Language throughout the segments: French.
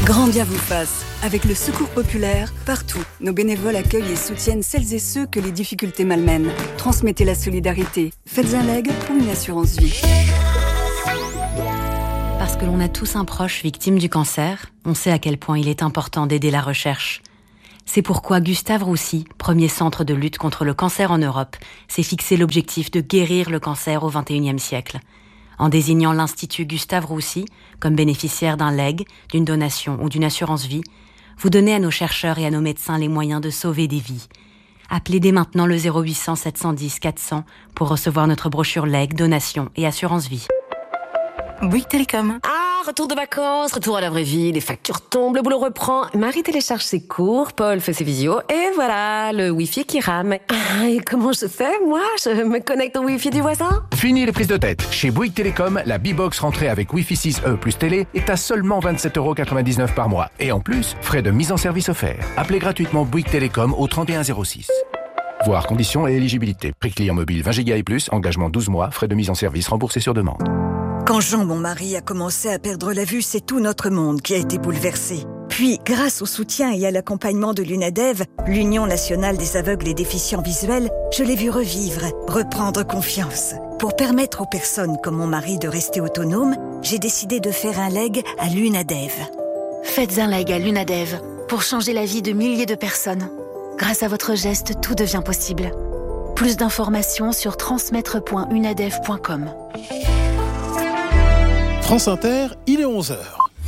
Grand bien vous fasse. Avec le Secours populaire, partout, nos bénévoles accueillent et soutiennent celles et ceux que les difficultés malmènent. Transmettez la solidarité. Faites un leg ou une assurance vie. Parce que l'on a tous un proche victime du cancer, on sait à quel point il est important d'aider la recherche. C'est pourquoi Gustave Roussy, premier centre de lutte contre le cancer en Europe, s'est fixé l'objectif de guérir le cancer au XXIe siècle. En désignant l'Institut Gustave Roussy comme bénéficiaire d'un leg, d'une donation ou d'une assurance vie, vous donnez à nos chercheurs et à nos médecins les moyens de sauver des vies. Appelez dès maintenant le 0800 710 400 pour recevoir notre brochure leg, donation et assurance vie. Bouygues Télécom. Retour de vacances, retour à la vraie vie, les factures tombent, le boulot reprend. Marie télécharge ses cours, Paul fait ses visios, et voilà, le Wi-Fi qui rame. Et comment je fais, moi? Je me connecte au Wi-Fi du voisin? Fini les prises de tête. Chez Bouygues Télécom, la B-Box rentrée avec Wi-Fi 6E plus télé est à seulement 27,99€ par mois. Et en plus, frais de mise en service offerts. Appelez gratuitement Bouygues Télécom au 3106. Voir conditions et éligibilité. Prix client mobile 20 Go et plus, engagement 12 mois, frais de mise en service remboursés sur demande. Quand Jean, mon mari, a commencé à perdre la vue, c'est tout notre monde qui a été bouleversé. Puis, grâce au soutien et à l'accompagnement de l'UNADEV, l'Union nationale des aveugles et déficients visuels, je l'ai vu revivre, reprendre confiance. Pour permettre aux personnes comme mon mari de rester autonomes, j'ai décidé de faire un leg à l'UNADEV. Faites un leg à l'UNADEV pour changer la vie de milliers de personnes. Grâce à votre geste, tout devient possible. Plus d'informations sur transmettre.unadev.com. France Inter, il est 11h.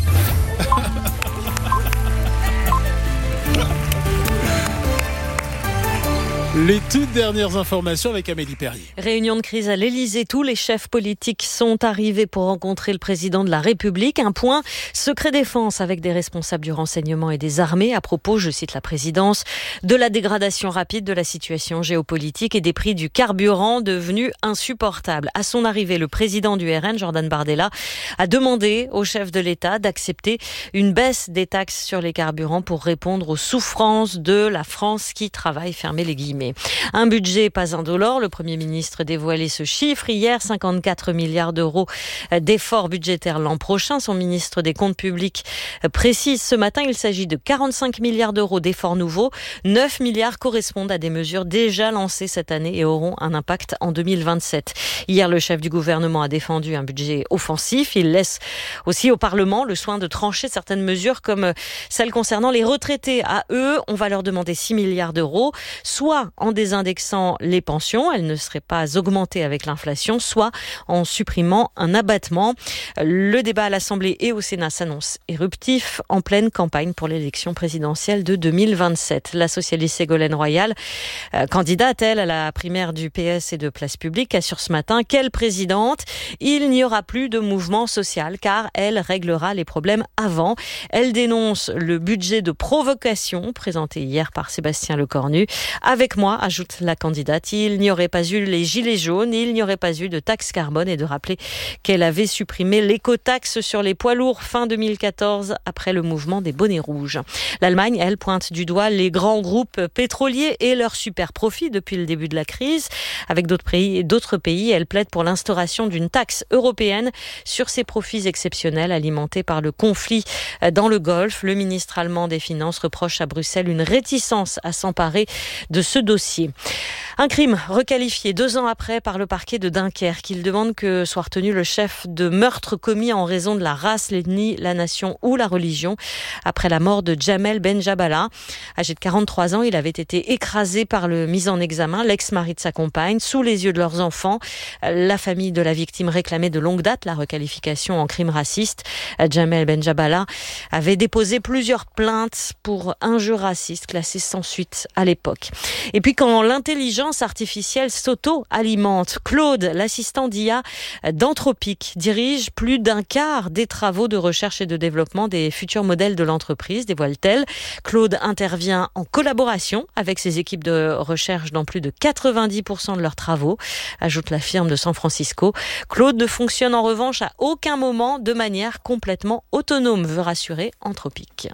Les toutes dernières informations avec Amélie Perrier. Réunion de crise à l'Élysée. Tous les chefs politiques sont arrivés pour rencontrer le président de la République. Un point secret défense avec des responsables du renseignement et des armées à propos, je cite la présidence, de la dégradation rapide de la situation géopolitique et des prix du carburant devenus insupportables. À son arrivée, le président du RN, Jordan Bardella, a demandé au chef de l'État d'accepter une baisse des taxes sur les carburants pour répondre aux souffrances de la France qui travaille, fermez les guillemets. Un budget pas indolore, le Premier ministre dévoilait ce chiffre hier, 54 milliards d'euros d'efforts budgétaires l'an prochain. Son ministre des Comptes publics précise ce matin, il s'agit de 45 milliards d'euros d'efforts nouveaux. 9 milliards correspondent à des mesures déjà lancées cette année et auront un impact en 2027. Hier, le chef du gouvernement a défendu un budget offensif. Il laisse aussi au Parlement le soin de trancher certaines mesures comme celles concernant les retraités. À eux, on va leur demander 6 milliards d'euros, soit en désindexant les pensions, elles ne seraient pas augmentées avec l'inflation, soit en supprimant un abattement. Le débat à l'Assemblée et au Sénat s'annonce éruptif en pleine campagne pour l'élection présidentielle de 2027. La socialiste Ségolène Royal, candidate, elle, à la primaire du PS et de Place Publique, assure ce matin qu'elle présidente, il n'y aura plus de mouvement social car elle réglera les problèmes avant. Elle dénonce le budget de provocation présenté hier par Sébastien Lecornu. Avec moi, ajoute la candidate, il n'y aurait pas eu les gilets jaunes, il n'y aurait pas eu de taxe carbone et de rappeler qu'elle avait supprimé l'écotaxe sur les poids lourds fin 2014 après le mouvement des bonnets rouges. L'Allemagne, elle, pointe du doigt les grands groupes pétroliers et leurs super profits depuis le début de la crise. Avec d'autres pays, elle plaide pour l'instauration d'une taxe européenne sur ces profits exceptionnels alimentés par le conflit dans le Golfe. Le ministre allemand des Finances reproche à Bruxelles une réticence à s'emparer de ce dossier. Un crime requalifié 2 ans après par le parquet de Dunkerque. Il demande que soit retenu le chef de meurtre commis en raison de la race, l'ethnie, la nation ou la religion après la mort de Jamel Benjabala. Âgé de 43 ans, il avait été écrasé par le mis en examen, l'ex-mari de sa compagne, sous les yeux de leurs enfants. La famille de la victime réclamait de longue date la requalification en crime raciste. Jamel Benjabala avait déposé plusieurs plaintes pour injures racistes classées sans suite à l'époque. Et puis quand l'intelligence artificielle s'auto-alimente, Claude, l'assistant d'IA d'Anthropic, dirige plus d'un quart des travaux de recherche et de développement des futurs modèles de l'entreprise, dévoile-t-elle. Claude intervient en collaboration avec ses équipes de recherche dans plus de 90% de leurs travaux, ajoute la firme de San Francisco. Claude ne fonctionne en revanche à aucun moment de manière complètement autonome, veut rassurer Anthropic.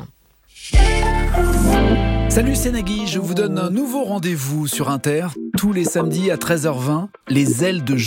Salut, c'est Nagui, je vous donne un nouveau rendez-vous sur Inter, tous les samedis à 13h20, les ailes de